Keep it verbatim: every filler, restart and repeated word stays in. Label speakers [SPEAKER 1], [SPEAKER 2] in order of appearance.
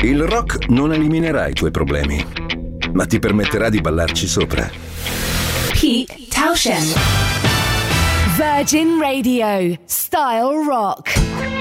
[SPEAKER 1] Il rock non eliminerà i tuoi problemi, ma ti permetterà di ballarci sopra.
[SPEAKER 2] Pete Townshend. Virgin Radio. Style Rock.